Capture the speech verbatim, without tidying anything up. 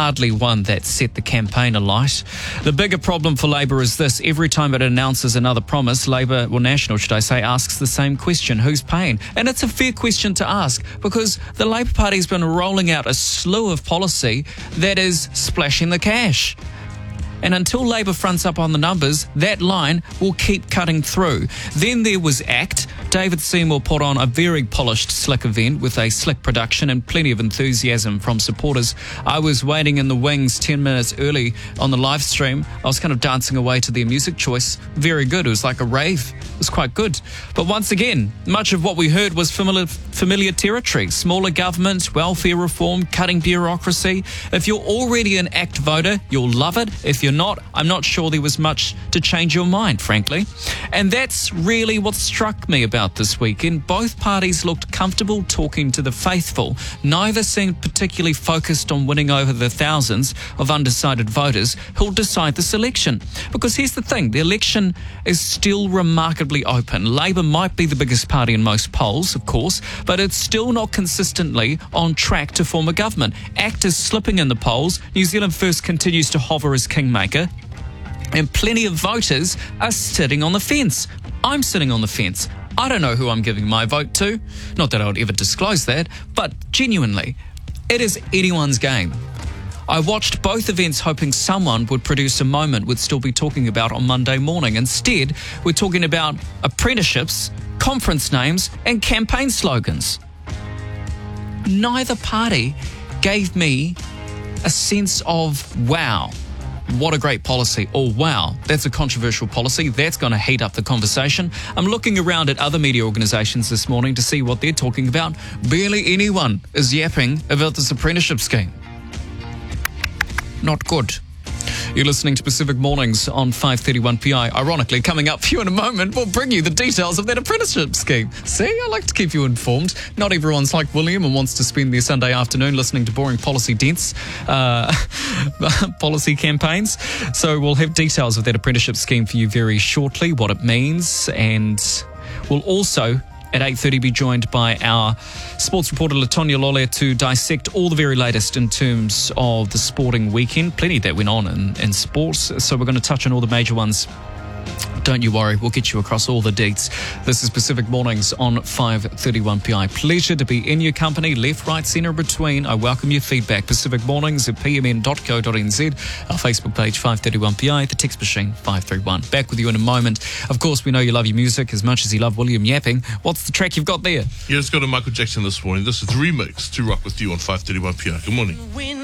hardly one that set the campaign alight. The bigger problem for Labour is this. Every time it announces another promise, Labour, well, National, should I say, asks the same question. Who's paying? And it's a fair question to ask because the Labour Party's been rolling out a slew of policy that is splashing the cash. And until Labour fronts up on the numbers, that line will keep cutting through. Then there was ACT. David Seymour put on a very polished, slick event with a slick production and plenty of enthusiasm from supporters. I was waiting in the wings ten minutes early on the live stream. I was kind of dancing away to their music choice. Very good. It was like a rave. It was quite good. But once again, much of what we heard was familiar, familiar territory. Smaller government, welfare reform, cutting bureaucracy. If you're already an ACT voter, you'll love it. If you're not, I'm not sure there was much to change your mind, frankly. And that's really what struck me about this weekend. Both parties looked comfortable talking to the faithful. Neither seemed particularly focused on winning over the thousands of undecided voters who'll decide this election. Because here's the thing, the election is still remarkably open. Labour might be the biggest party in most polls, of course, but it's still not consistently on track to form a government. ACT is slipping in the polls. New Zealand First continues to hover as kingmaker. And plenty of voters are sitting on the fence. I'm sitting on the fence. I don't know who I'm giving my vote to. Not that I would ever disclose that, but genuinely, it is anyone's game. I watched both events hoping someone would produce a moment we'd still be talking about on Monday morning. Instead, we're talking about apprenticeships, conference names, and campaign slogans. Neither party gave me a sense of, wow, what a great policy. Or, wow, that's a controversial policy. That's going to heat up the conversation. I'm looking around at other media organisations this morning to see what they're talking about. Barely anyone is yapping about this apprenticeship scheme. Not good. You're listening to Pacific Mornings on five thirty-one P I. Ironically, coming up for you in a moment, we'll bring you the details of that apprenticeship scheme. See, I like to keep you informed. Not everyone's like William and wants to spend their Sunday afternoon listening to boring policy dense uh, policy campaigns. So we'll have details of that apprenticeship scheme for you very shortly, what it means, and we'll also at eight thirty be joined by our sports reporter Latonya Lolle to dissect all the very latest in terms of the sporting weekend. Plenty that went on in, in sports, so we're going to touch on all the major ones. Don't you worry, we'll get you across all the deets. This is Pacific Mornings on five thirty-one P I. Pleasure to be in your company, left, right, centre, between. I welcome your feedback. Pacific Mornings at p m n dot co dot n z, our Facebook page five thirty-one P I, the text machine five three one. Back with you in a moment. Of course, we know you love your music as much as you love William yapping. What's the track you've got there? Yeah, it's got a Michael Jackson this morning. This is the remix to Rock With You on five thirty-one P I. Good morning.